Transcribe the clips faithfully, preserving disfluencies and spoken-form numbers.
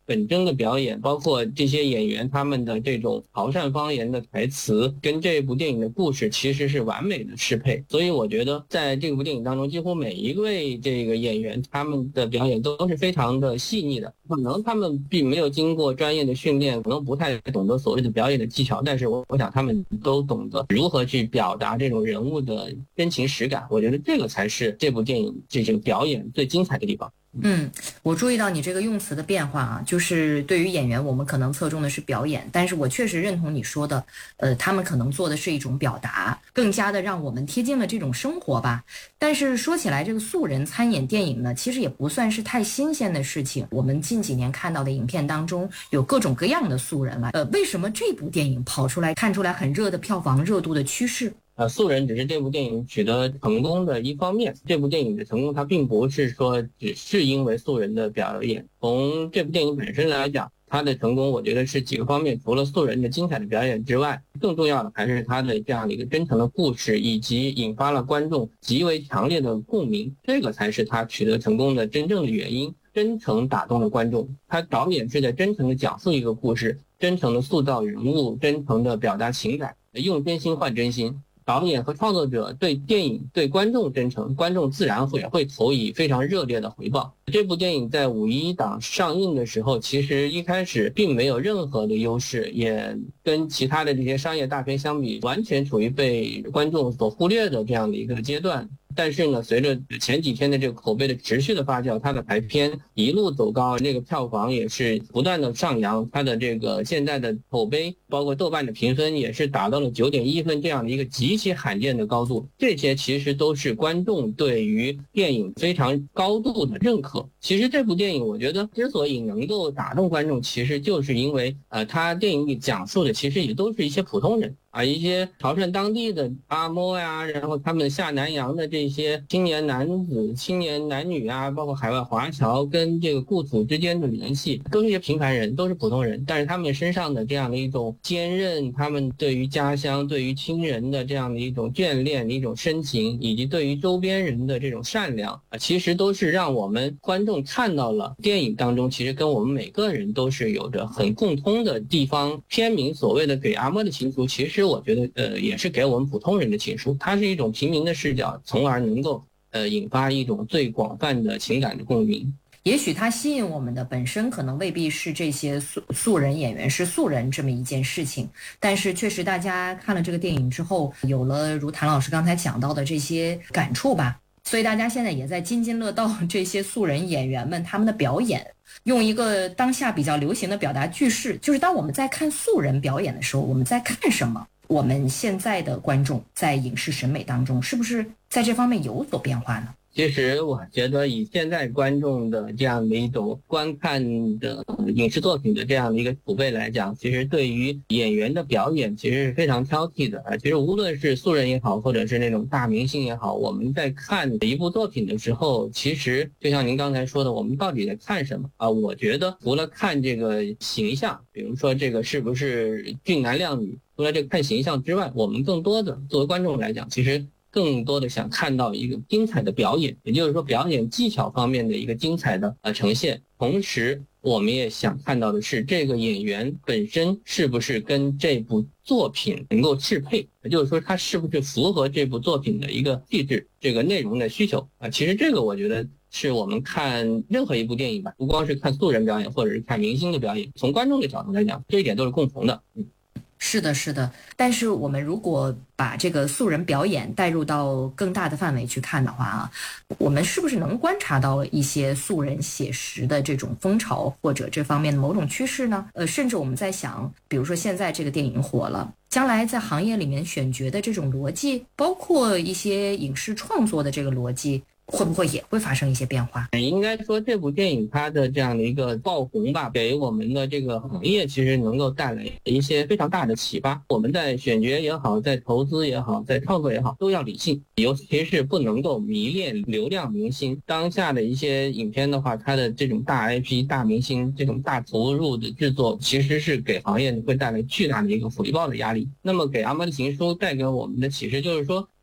本真的表演，包括这些演员他们的这种潮汕方言的台词，跟这部电影的故事其实是完美的适配。所以我觉得在这部电影当中，几乎每一位这个演员他们的表演都是非常的细腻的。可能他们并没有经过专业的训练，可能不太懂得所谓的表演的技巧，但是我我想他们都懂得如何去表达这种人物的真情实感。我觉得这个才是这部电影这种表演最精彩的地方。 嗯，我注意到你这个用词的变化啊，就是对于演员我们可能侧重的是表演，但是我确实认同你说的，呃，他们可能做的是一种表达，更加的让我们贴近了这种生活吧。但是说起来，这个素人参演电影呢，其实也不算是太新鲜的事情。我们近几年看到的影片当中有各种各样的素人了，呃，为什么这部电影跑出来看出来很热的票房热度的趋势？ 呃，素人只是这部电影取得成功的一方面，这部电影的成功它并不是说只是因为素人的表演。从这部电影本身来讲，它的成功我觉得是几个方面，除了素人的精彩的表演之外，更重要的还是它的这样的一个真诚的故事，以及引发了观众极为强烈的共鸣，这个才是它取得成功的真正的原因。真诚打动了观众，他导演是在真诚的讲述一个故事，真诚的塑造人物，真诚的表达情感，用真心换真心。导演和创作者对电影对观众真诚，观众自然会会投以非常热烈的回报。这部电影在五一档上映的时候，其实一开始并没有任何的优势，也跟其他的这些商业大片相比，完全处于被观众所忽略的这样的一个阶段。但是呢，随着前几天的这个口碑的持续的发酵，它的排片一路走高，那个票房也是不断的上扬，它的这个现在的口碑，包括豆瓣的评分也是达到了 九点一 分这样的一个极其罕见的高度。这些其实都是观众对于电影非常高度的认可。其实这部电影我觉得之所以能够打动观众，其实就是因为呃，它电影里讲述的其实也都是一些普通人啊，一些潮汕当地的阿嬷呀，然后他们下南洋的这些青年男子、青年男女啊，包括海外华侨跟这个故土之间的联系，都是一些平凡人，都是普通人，但是他们身上的这样的一种坚韧，他们对于家乡、对于亲人的这样的一种眷恋、一种深情，以及对于周边人的这种善良啊，其实都是让我们观众看到了电影当中其实跟我们每个人都是有着很共通的地方。片名所谓的给阿嬷的情书，其实我觉得呃也是给我们普通人的情书，它是一种平民的视角，从而能够呃引发一种最广泛的情感的共鸣。 也许它吸引我们的本身可能未必是这些素素人演员是素人这么一件事情，但是确实大家看了这个电影之后，有了如谭老师刚才讲到的这些感触吧，所以大家现在也在津津乐道这些素人演员们他们的表演。用一个当下比较流行的表达句式，就是当我们在看素人表演的时候，我们在看什么？我们现在的观众在影视审美当中是不是在这方面有所变化呢？ 其实我觉得以现在观众的这样的一种观看的影视作品的这样的一个储备来讲，其实对于演员的表演其实是非常挑剔的啊。其实无论是素人也好，或者是那种大明星也好，我们在看一部作品的时候，其实就像您刚才说的，我们到底在看什么啊？我觉得除了看这个形象，比如说这个是不是俊男靓女，除了这个看形象之外，我们更多的作为观众来讲，其实更多的想看到一个精彩的表演，也就是说表演技巧方面的一个精彩的呃呈现。同时我们也想看到的是这个演员本身是不是跟这部作品能够适配，也就是说他是不是符合这部作品的一个气质，这个内容的需求啊。其实这个我觉得是我们看任何一部电影吧，不光是看素人表演或者是看明星的表演，从观众的角度来讲，这一点都是共同的。嗯， 是的，是的。但是我们如果把这个素人表演带入到更大的范围去看的话啊，我们是不是能观察到一些素人写实的这种风潮或者这方面的某种趋势呢？呃，甚至我们在想，比如说现在这个电影火了，将来在行业里面选角的这种逻辑，包括一些影视创作的这个逻辑，会不会也会发生一些变化？ 应该说这部电影它的这样的一个爆红吧，给我们的这个行业其实能够带来一些非常大的启发。我们在选角也好，在投资也好，在创作也好，都要理性，尤其是不能够迷恋流量明星。当下的一些影片的话，它的这种大 I P 大明星这种大投入的制作，其实是给行业会带来巨大的一个回报的压力。那么给阿嬷的情书带给我们的启示就是说，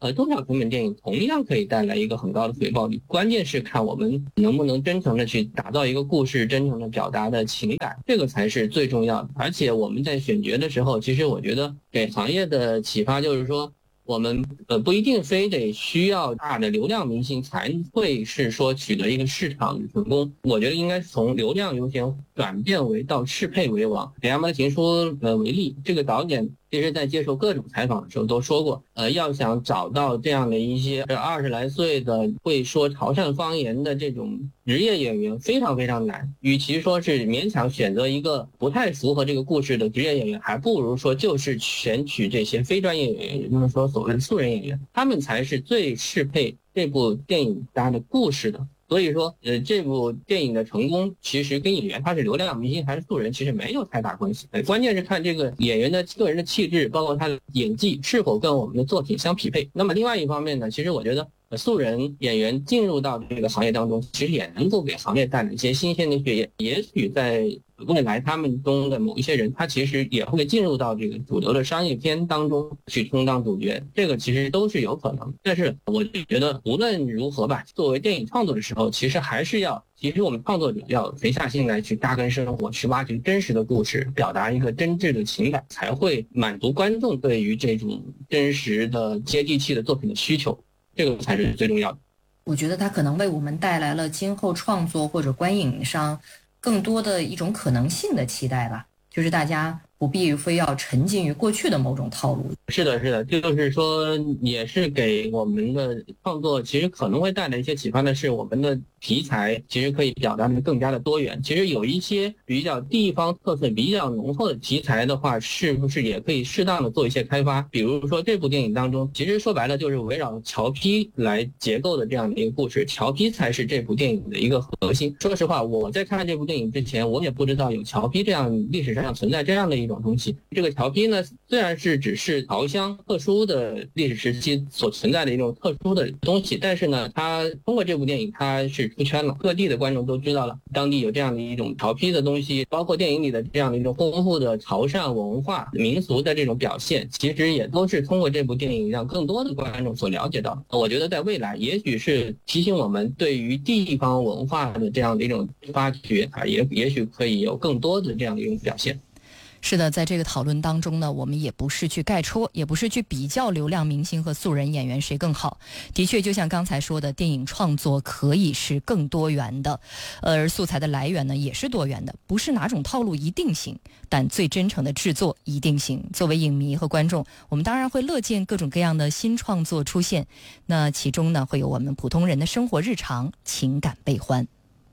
呃，中小成本电影同样可以带来一个很高的回报率，关键是看我们能不能真诚的去打造一个故事，真诚的表达的情感，这个才是最重要的。而且我们在选角的时候，其实我觉得给行业的启发就是说，我们呃不一定非得需要大的流量明星才会是说取得一个市场的成功，我觉得应该是从流量优先转变为到适配为王。以《阿妈的情书》呃为例，这个导演其实在接受各种采访的时候都说过，呃，要想找到这样的一些二十来岁的会说潮汕方言的这种职业演员非常非常难，与其说是勉强选择一个不太符合这个故事的职业演员，还不如说就是选取这些非专业演员，也就是说所谓的素人演员，他们才是最适配这部电影搭的故事的。所以说，呃，这部电影的成功其实跟演员他是流量明星还是素人其实没有太大关系，关键是看这个演员的个人的气质，包括他的演技是否跟我们的作品相匹配。那么另外一方面呢，其实我觉得素人演员进入到这个行业当中，其实也能够给行业带来一些新鲜的血液。也许在未来他们中的某一些人，他其实也会进入到这个主流的商业片当中去充当主角，这个其实都是有可能。但是我就觉得无论如何吧，作为电影创作的时候，其实还是要其实我们创作者要沉下心来去扎根生活，去挖掘真实的故事，表达一个真挚的情感，才会满足观众对于这种真实的接地气的作品的需求，这个才是最重要的。 我觉得它可能为我们带来了今后创作或者观影上更多的一种可能性的期待吧，就是大家不必非要沉浸于过去的某种套路。 是的，是的，这就是说也是给我们的创作其实可能会带来一些启发的是，我们的题材其实可以表达的更加的多元。其实有一些比较地方特色比较浓厚的题材的话，是不是也可以适当的做一些开发？比如说这部电影当中，其实说白了就是围绕侨批来结构的这样的一个故事，侨批才是这部电影的一个核心。说实话，我在看这部电影之前，我也不知道有侨批这样历史上存在这样的一种东西。这个侨批呢，虽然是只是潮乡特殊的历史时期所存在的一种特殊的东西，但是呢，它通过这部电影，它是出圈了，各地的观众都知道了当地有这样的一种潮批的东西，包括电影里的这样的一种丰富的潮汕文化民俗的这种表现，其实也都是通过这部电影让更多的观众所了解到。我觉得在未来也许是提醒我们对于地方文化的这样的一种发掘啊，也也许可以有更多的这样的一种表现。 是的，在这个讨论当中呢，我们也不是去概戳，也不是去比较流量明星和素人演员谁更好。的确，就像刚才说的，电影创作可以是更多元的，而素材的来源呢也是多元的，不是哪种套路一定行，但最真诚的制作一定行。作为影迷和观众，我们当然会乐见各种各样的新创作出现，那其中呢会有我们普通人的生活日常情感悲欢。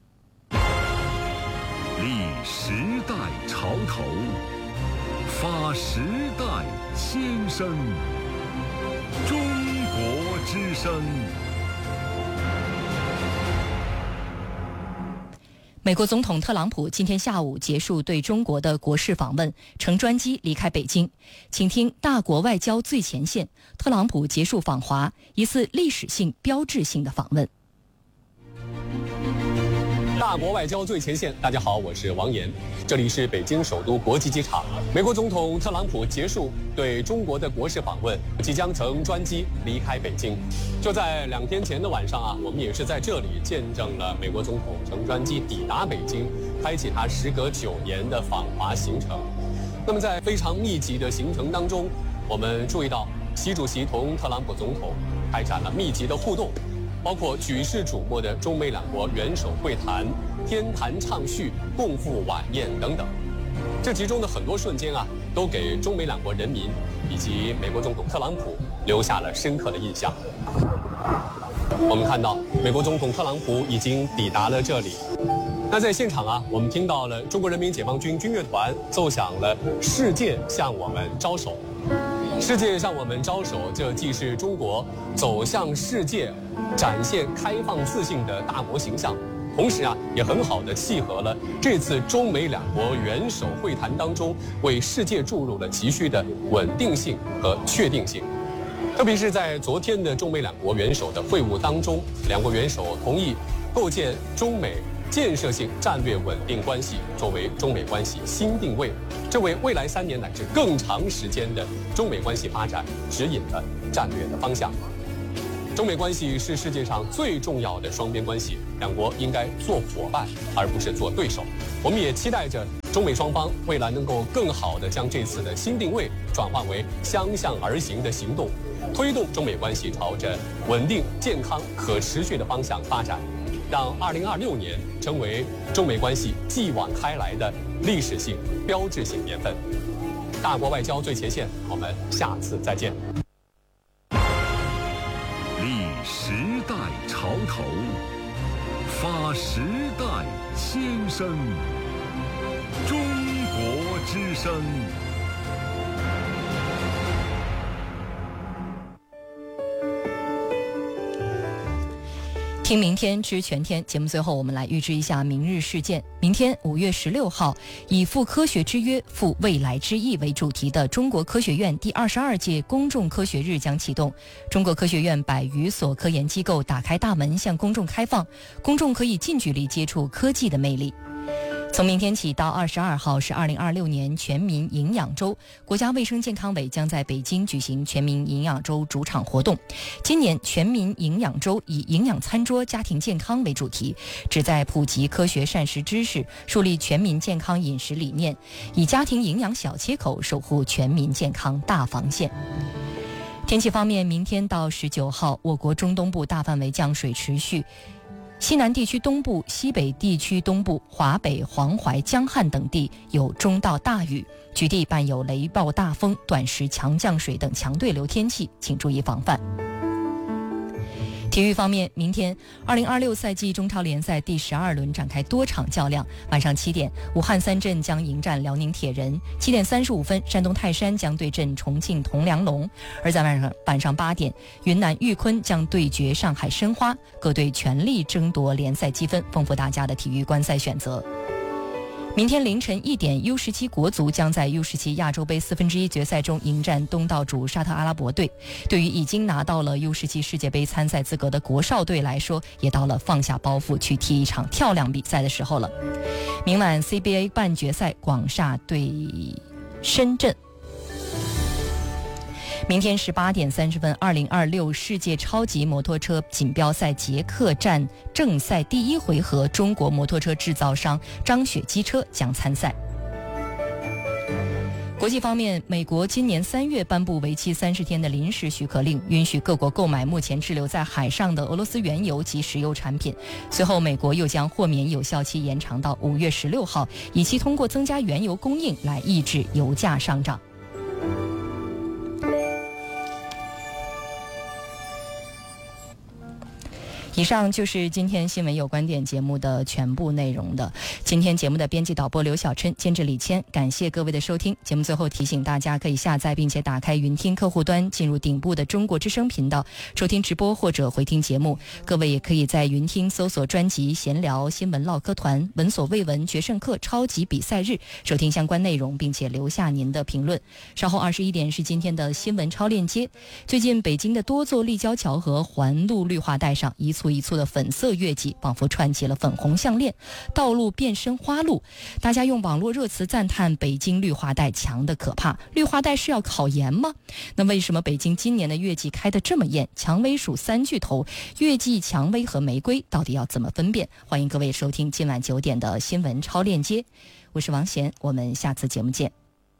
立时代潮头，发时代先声，中国之声。 美国总统特朗普今天下午结束对中国的国事访问，乘专机离开北京。请听大国外交最前线，特朗普结束访华，一次历史性标志性的访问。 大国外交最前线，大家好，我是王岩，这里是北京首都国际机场。美国总统特朗普结束对中国的国事访问，即将乘专机离开北京。就在两天前的晚上啊，我们也是在这里见证了美国总统乘专机抵达北京，开启他时隔九年的访华行程。那么在非常密集的行程当中，我们注意到习主席同特朗普总统开展了密集的互动，包括举世瞩目的中美两国元首会谈、天坛畅叙、共赴晚宴等等。这其中的很多瞬间啊，都给中美两国人民以及美国总统特朗普留下了深刻的印象。我们看到美国总统特朗普已经抵达了这里。那在现场啊，我们听到了中国人民解放军军乐团奏响了《世界向我们招手》。世界向我们招手，这既是中国走向世界、展现开放自信的大国形象，同时啊，也很好的契合了这次中美两国元首会谈当中为世界注入了急需的稳定性和确定性。特别是在昨天的中美两国元首的会晤当中，两国元首同意构建中美建设性战略稳定关系作为中美关系新定位，这为未来三年乃至更长时间的中美关系发展指引了战略的方向。 中美关系是世界上最重要的双边关系，两国应该做伙伴，而不是做对手。我们也期待着中美双方未来能够更好地将这次的新定位转换为相向而行的行动，推动中美关系朝着稳定、健康、可持续的方向发展，让二零二六年成为中美关系继往开来的历史性、标志性年份。大国外交最前线，我们下次再见。 立时代潮头，发时代先声，中国之声。 听明天知全天节目，最后我们来预知一下明日事件。明天五月十六号，以赴科学之约、赴未来之翼为主题的中国科学院第二十二届公众科学日将启动。中国科学院百余所科研机构打开大门向公众开放，公众可以近距离接触科技的魅力。从明天起到二十二号是二零二六年全民营养周，国家卫生健康委将在北京举行全民营养周主场活动。今年全民营养周以营养餐桌家庭健康为主题，旨在普及科学膳食知识，树立全民健康饮食理念，以家庭营养小切口守护全民健康大防线。天气方面，明天到十九号，我国中东部大范围降水持续，西南地区东部、西北地区东部、华北、黄淮、江汉等地有中到大雨，局地伴有雷暴大风、短时强降水等强对流天气，请注意防范。体育方面，明天二零二六赛季中超联赛第十二轮展开多场较量。晚上七点，武汉三镇将迎战辽宁铁人；七点三十五分，山东泰山将对阵重庆铜梁龙。而在晚上晚上八点，云南玉坤将对决上海申花，各队全力争夺联赛积分，丰富大家的体育观赛选择。明天凌晨一点 U 十七 国足将在 U 十七 亚洲杯四分之一决赛中迎战东道主沙特阿拉伯队。对于已经拿到了 U 十七 世界杯参赛资格的国少队来说，也到了放下包袱去踢一场漂亮比赛的时候了。明晚 C B A 半决赛，广厦对深圳。明天十八点三十分，二零二六世界超级摩托车锦标赛捷克站正赛第一回合，中国摩托车制造商张雪机车将参赛。国际方面，美国今年三月颁布为期三十天的临时许可令，允许各国购买目前滞留在海上的俄罗斯原油及石油产品。随后，美国又将豁免有效期延长到五月十六号，以期通过增加原油供应来抑制油价上涨。以上就是今天新闻有观点节目的全部内容的。今天节目的编辑导播刘小琛，监制李谦，感谢各位的收听。节目最后提醒大家，可以下载并且打开云听客户端，进入顶部的中国之声频道收听直播或者回听节目。各位也可以在云听搜索专辑闲聊新闻唠嗑团闻所未闻决胜课超级比赛日，收听相关内容并且留下您的评论。稍后二十一点是今天的新闻超链接。最近北京的多座立交桥和环路绿化带上一簇一簇的粉色月季仿佛串起了粉红项链，道路变身花路。大家用网络热词赞叹北京绿化带强的可怕。绿化带是要考研吗？那为什么北京今年的月季开得这么艳？蔷薇属三巨头，月季、蔷薇和玫瑰到底要怎么分辨？欢迎各位收听今晚九点的新闻超链接。我是王贤，我们下次节目见。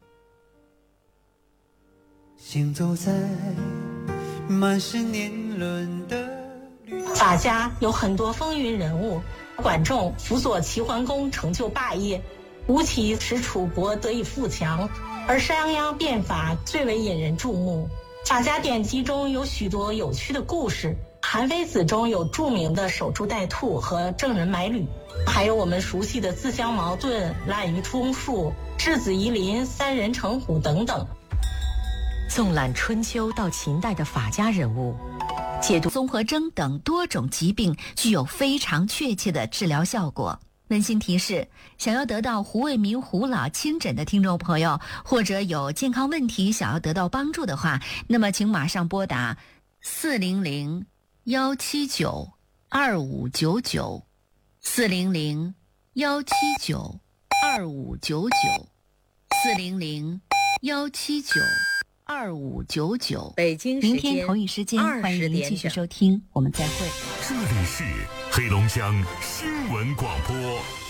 行走在满是年轮的法家有很多风云人物，管仲辅佐齐桓公成就霸业，吴起使楚国得以富强，而商鞅变法最为引人注目。法家典籍中有许多有趣的故事，韩非子中有著名的守株待兔和郑人买履，还有我们熟悉的自相矛盾、滥竽充数、质子夷陵、三人成虎等等。 纵览春秋到秦代的法家人物，解读综合征等多种疾病具有非常确切的治疗效果。温馨提示，想要得到胡卫民胡老亲诊的听众朋友，或者有健康问题想要得到帮助的话，那么请马上拨打四零零幺七九二五九九四零零幺七九二五九九四零零幺七九二五九九。 北京时间明天同一时间，欢迎您继续二十点整收听，我们再会。 这里是黑龙江新闻广播。